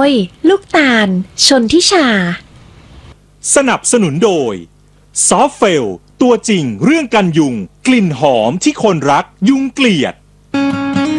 ยลูกตาลชนทิชาสนับสนุนโดยซอฟเฟลตัวจริงเรื่องกันยุงกลิ่นหอมที่คนรักยุงเกลียด